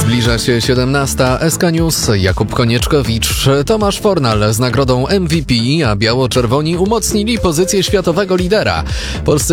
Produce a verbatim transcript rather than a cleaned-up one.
Zbliża się siedemnasta. S K News, Jakub Konieczkowicz, Tomasz Fornal z nagrodą M V P, a biało-czerwoni umocnili pozycję światowego lidera. Polscy